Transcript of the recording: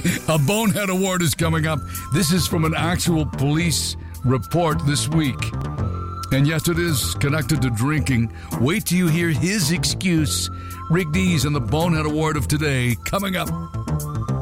A Bonehead Award is coming up. This is from an actual police report this week. And yes, it is connected to drinking. Wait till you hear his excuse. Rick Dees and the Bonehead Award of today coming up.